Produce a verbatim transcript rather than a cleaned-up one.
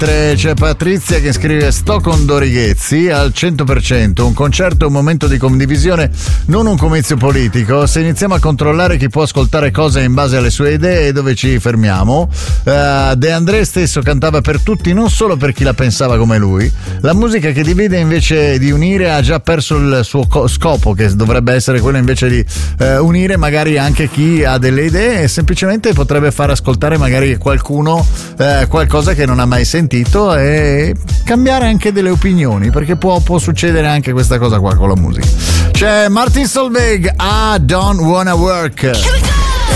Mentre c'è Patrizia che scrive: sto con Dorighezzi al cento per cento, un concerto è un momento di condivisione, non un comizio politico. Se iniziamo a controllare chi può ascoltare cose in base alle sue idee e dove ci fermiamo. uh, De André stesso cantava per tutti, non solo per chi la pensava come lui. La musica che divide invece di unire ha già perso il suo co- scopo, che dovrebbe essere quello invece di uh, unire magari anche chi ha delle idee, e semplicemente potrebbe far ascoltare magari qualcuno uh, qualcosa che non ha mai sentito e cambiare anche delle opinioni, perché può, può succedere anche questa cosa qua con la musica. C'è Martin Solveig, I Don't Wanna Work.